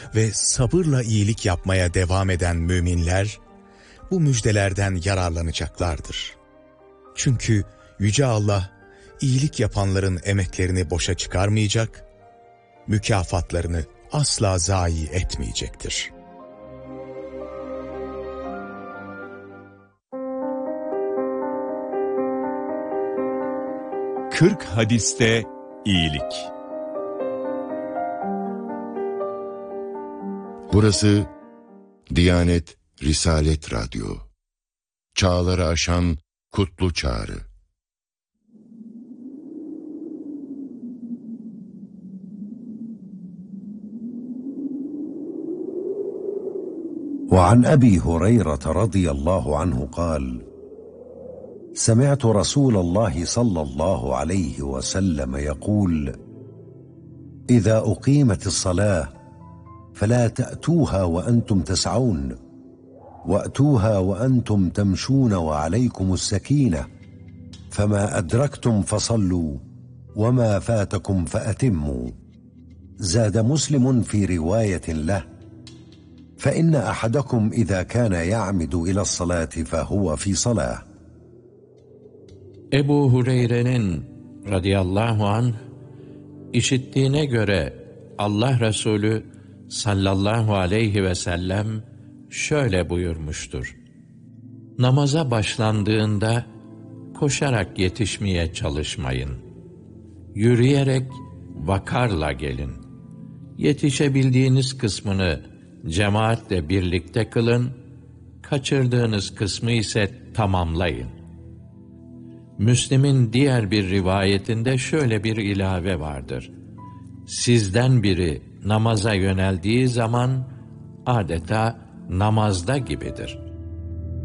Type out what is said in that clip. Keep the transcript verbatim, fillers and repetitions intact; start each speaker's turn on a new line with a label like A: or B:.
A: ve sabırla iyilik yapmaya devam eden müminler, bu müjdelerden yararlanacaklardır. Çünkü Yüce Allah, iyilik yapanların emeklerini boşa çıkarmayacak, mükafatlarını asla zayi etmeyecektir.
B: kırk hadiste iyilik.
C: Burası Diyanet Risalet Radyo. Çağları aşan kutlu çağrı.
D: وعن أبي هريرة رضي الله عنه قال: سمعت رسول الله صلى الله عليه وسلم يقول: إذا أقيمت الصلاة فلا تأتوها وأنتم تسعون، وأتوها وأنتم تمشون وعليكم السكينة، فما أدركتم فصلوا وما فاتكم فأتموا. زاد مسلم في رواية له: فإن أحدكم إذا كان يعمد إلى الصلاة فهو في صلاة.
E: Ebu Hureyre'nin radıyallahu anh işittiğine göre Allah Resulü sallallahu aleyhi ve sellem şöyle buyurmuştur: Namaza başlandığında koşarak yetişmeye çalışmayın. Yürüyerek vakarla gelin. Yetişebildiğiniz kısmını cemaatle birlikte kılın, kaçırdığınız kısmı ise tamamlayın. Müslim'in diğer bir rivayetinde şöyle bir ilave vardır: Sizden biri namaza yöneldiği zaman adeta namazda gibidir.